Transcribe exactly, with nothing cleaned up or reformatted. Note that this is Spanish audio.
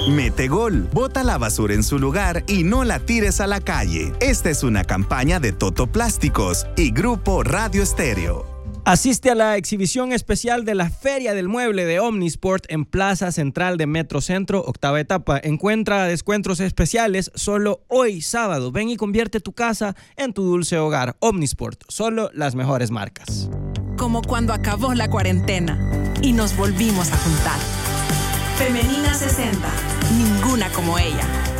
Mete Gol, bota la basura en su lugar y no la tires a la calle. Esta es una campaña de Toto Plásticos y Grupo Radio Estéreo. Asiste a la exhibición especial de la Feria del Mueble de Omnisport en Plaza Central de Metro Centro, octava etapa. Encuentra descuentos especiales solo hoy sábado. Ven y convierte tu casa en tu dulce hogar. Omnisport, solo las mejores marcas. Como cuando acabó la cuarentena y nos volvimos a juntar. Femenina sesenta, ninguna como ella.